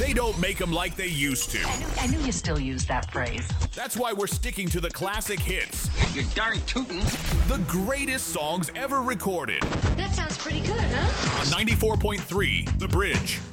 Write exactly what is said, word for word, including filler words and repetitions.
They don't make them like they used to. I knew, I knew you still use that phrase. That's why we're sticking to the classic hits. You're darn tootin'. The greatest songs ever recorded. That sounds pretty good, huh? On ninety-four point three, The Bridge.